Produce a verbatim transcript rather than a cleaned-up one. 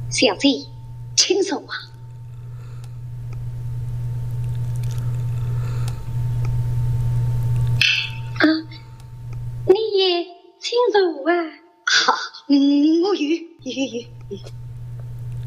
小姐，请坐啊。啊，你也请坐啊。 啊，嗯，我与与与与。